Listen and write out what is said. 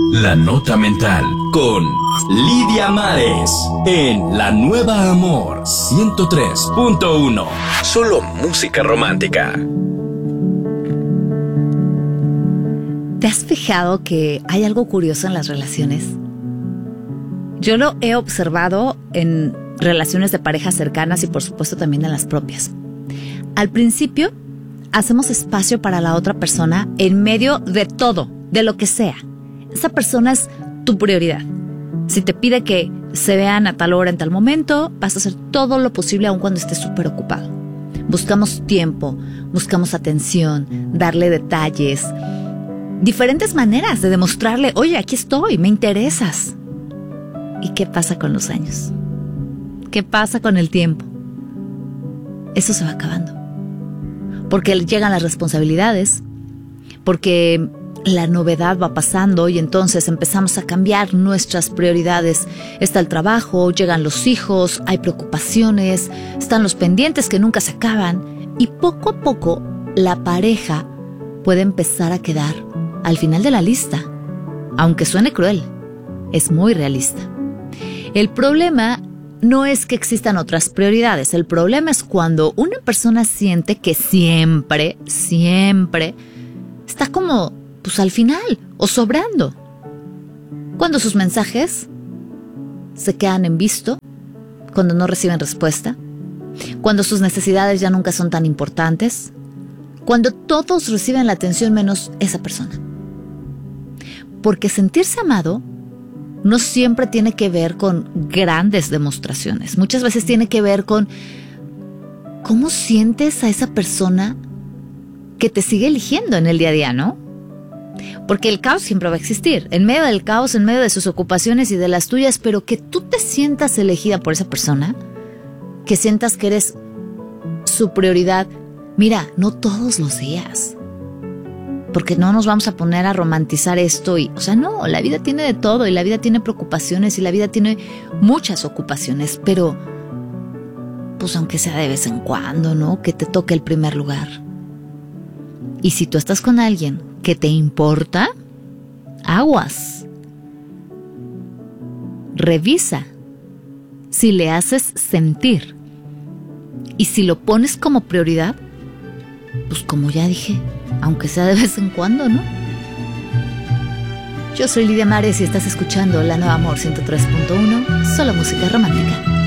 La Nota Mental con Lidia Mares en La Nueva Amor 103.1. Solo música romántica. ¿Te has fijado que hay algo curioso en las relaciones? Yo lo he observado en relaciones de parejas cercanas y por supuesto también en las propias. Al principio hacemos espacio para la otra persona en medio de todo, de lo que sea. Esa persona es tu prioridad. Si te pide que se vean a tal hora en tal momento, vas a hacer todo lo posible aun cuando estés súper ocupado. Buscamos tiempo, buscamos atención, darle detalles, diferentes maneras de demostrarle, oye, aquí estoy, me interesas. ¿Y qué pasa con los años? ¿Qué pasa con el tiempo? Eso se va acabando. Porque llegan las responsabilidades, porque la novedad va pasando y entonces empezamos a cambiar nuestras prioridades. Está el trabajo, llegan los hijos, hay preocupaciones, están los pendientes que nunca se acaban y poco a poco la pareja puede empezar a quedar al final de la lista. Aunque suene cruel, es muy realista. El problema no es que existan otras prioridades. El problema es cuando una persona siente que siempre está como, pues al final, o sobrando. Cuando sus mensajes se quedan en visto, cuando no reciben respuesta, cuando sus necesidades ya nunca son tan importantes, cuando todos reciben la atención menos esa persona. Porque sentirse amado no siempre tiene que ver con grandes demostraciones. Muchas veces tiene que ver con cómo sientes a esa persona que te sigue eligiendo en el día a día, ¿no? Porque el caos siempre va a existir. En medio del caos, en medio de sus ocupaciones y de las tuyas, pero que tú te sientas elegida por esa persona, que sientas que eres su prioridad. Mira, no todos los días. Porque no nos vamos a poner a romantizar esto no, la vida tiene de todo y la vida tiene preocupaciones y la vida tiene muchas ocupaciones, pero pues aunque sea de vez en cuando, ¿no? Que te toque el primer lugar. Y si tú estás con alguien que te importa, aguas. Revisa si le haces sentir y si lo pones como prioridad, pues como ya dije, aunque sea de vez en cuando, ¿no? Yo soy Lidia Mares y estás escuchando La Nueva Amor 103.1, solo música romántica.